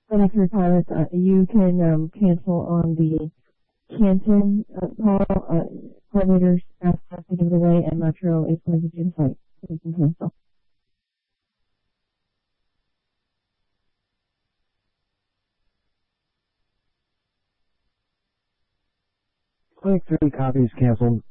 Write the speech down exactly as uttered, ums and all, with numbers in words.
Senator Thomas, uh, you can um, cancel on the Canton uh, call. Uh, coordinators asked us to give it away, and Metro is going to do the fight. So you can cancel. twenty-three copies canceled.